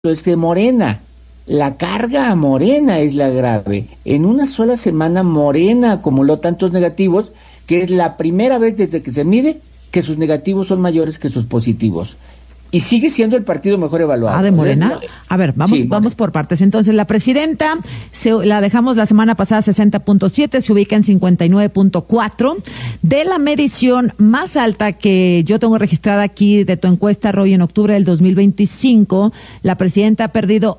es de Morena. La carga a Morena es la grave. En una sola semana Morena acumuló tantos negativos que es la primera vez desde que se mide que sus negativos son mayores que sus positivos. Y sigue siendo el partido mejor evaluado. ¿Ah, de Morena? A ver, vamos por partes. Entonces, la presidenta la dejamos la semana pasada 60.7, se ubica en 59.4. De la medición más alta que yo tengo registrada aquí de tu encuesta, Roy, en octubre del 2025, la presidenta ha perdido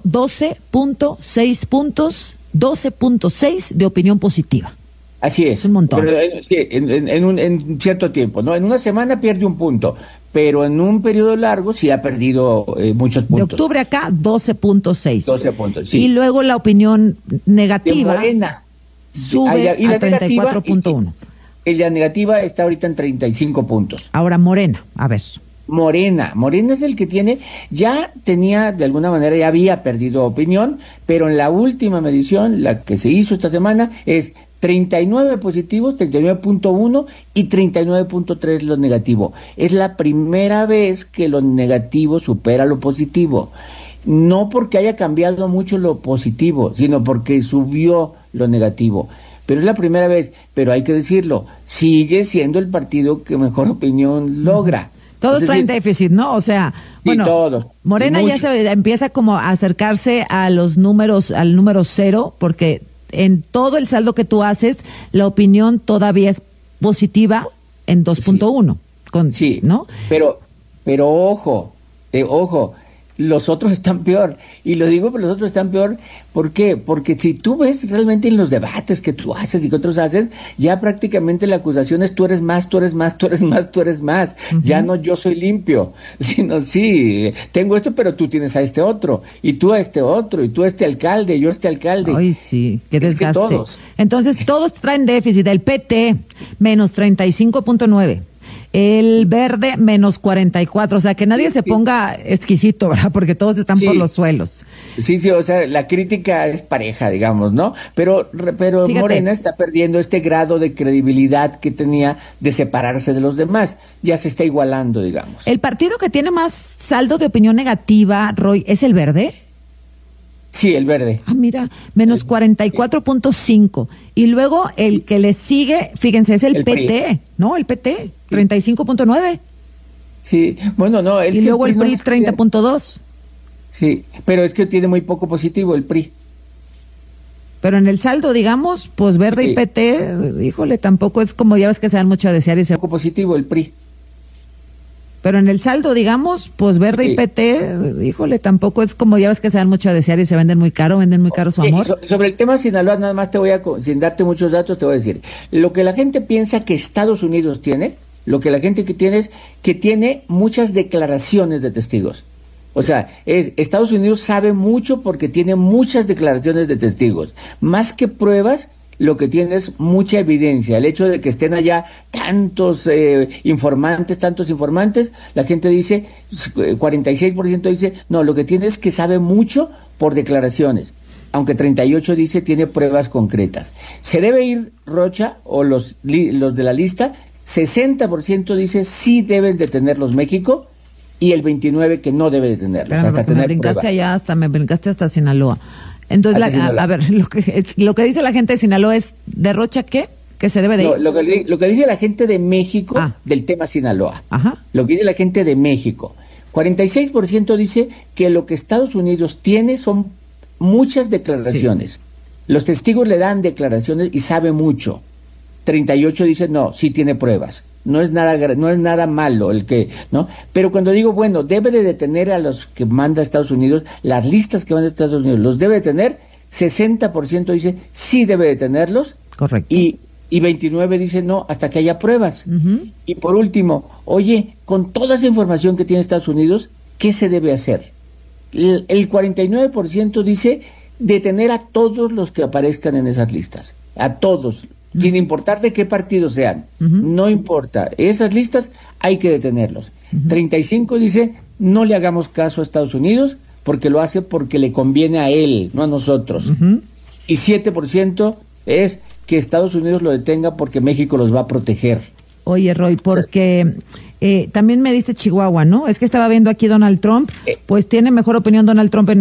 12.6 puntos, 12.6 de opinión positiva. Así es. Es un montón. Pero, sí, en cierto tiempo, ¿no? En una semana pierde un punto, pero en un periodo largo sí ha perdido muchos puntos. De octubre acá, 12.6. 12 puntos, sí. Y luego la opinión negativa de Morena sube a 34.1. La negativa está ahorita en 35 puntos. Ahora Morena, a ver. Morena es el que ya tenía, de alguna manera, ya había perdido opinión, pero en la última medición, la que se hizo esta semana, es 39 positivos, 39.1 y 39.3 lo negativo. Es la primera vez que lo negativo supera lo positivo. No porque haya cambiado mucho lo positivo, sino porque subió lo negativo. Pero es la primera vez, pero hay que decirlo, sigue siendo el partido que mejor opinión logra. Todos traen déficit, ¿no? O sea, bueno, todos, Morena ya se empieza como a acercarse a los números, al número 0, porque en todo el saldo que tú haces, la opinión todavía es positiva en 2.1. Sí, ¿no? Pero ojo, los otros están peor. Y lo digo, pero los otros están peor. ¿Por qué? Porque si tú ves realmente en los debates que tú haces y que otros hacen, ya prácticamente la acusación es tú eres más, tú eres más, tú eres más, tú eres más. Uh-huh. Ya no yo soy limpio, sino sí, tengo esto, pero tú tienes a este otro, y tú a este otro, y tú a este alcalde, y yo a este alcalde. Ay, sí, qué desgaste. Es que todos. Entonces, todos traen déficit. El PT, menos 35.9. El verde, menos 44, o sea, que nadie se ponga exquisito, ¿verdad? Porque todos están por los suelos. Sí, o sea, la crítica es pareja, digamos, ¿no? Pero fíjate, Morena está perdiendo este grado de credibilidad que tenía de separarse de los demás. Ya se está igualando, digamos. ¿El partido que tiene más saldo de opinión negativa, Roy, es el verde? Sí, el verde. Ah, mira, menos 44.5. Y luego el que le sigue, fíjense, es el PT, PRI. ¿No? El PT, 35.9. Sí, bueno, no. Y luego el PRI, 30.2. Sí, pero es que tiene muy poco positivo el PRI. Pero en el saldo, digamos, pues verde y PT, híjole, tampoco es como ya ves que se dan mucho a desear. Poco positivo el PRI. Pero en el saldo, digamos, pues verde y PT, híjole, tampoco es como ya ves que se dan mucho a desear y se venden muy caro su amor. Sobre el tema Sinaloa, nada más sin darte muchos datos, te voy a decir. Lo que la gente piensa que Estados Unidos tiene, lo que la gente que tiene es que tiene muchas declaraciones de testigos. O sea, Estados Unidos sabe mucho porque tiene muchas declaraciones de testigos. Más que pruebas, lo que tiene es mucha evidencia. El hecho de que estén allá tantos informantes, la gente dice, 46% dice, no, lo que tiene es que sabe mucho por declaraciones, aunque 38% dice tiene pruebas concretas. Se debe ir Rocha o los de la lista, 60% dice sí deben detenerlos México y el 29% que no debe detenerlos. Pero hasta tener pruebas. Me brincaste hasta Sinaloa. Entonces, a ver, lo que dice la gente de Sinaloa es, ¿de Rocha qué? ¿Que se debe de ir? Lo que dice la gente de México del tema Sinaloa. Ajá. Lo que dice la gente de México. 46% dice que lo que Estados Unidos tiene son muchas declaraciones. Sí. Los testigos le dan declaraciones y sabe mucho. 38% dice, no, sí tiene pruebas. No es nada malo el que, ¿no? Pero cuando digo, bueno, debe de detener a los que manda Estados Unidos, las listas que manda Estados Unidos, los debe detener, 60% dice sí debe detenerlos. Correcto. Y 29% dice no, hasta que haya pruebas. Uh-huh. Y por último, oye, con toda esa información que tiene Estados Unidos, ¿qué se debe hacer? El 49% dice detener a todos los que aparezcan en esas listas, a todos. Sin importar de qué partido sean, no importa, esas listas hay que detenerlos. 35% dice, no le hagamos caso a Estados Unidos, porque lo hace porque le conviene a él, no a nosotros. Y 7% es que Estados Unidos lo detenga porque México los va a proteger. Oye, Roy, porque también me diste Chihuahua, ¿no? Es que estaba viendo aquí Donald Trump, pues tiene mejor opinión Donald Trump en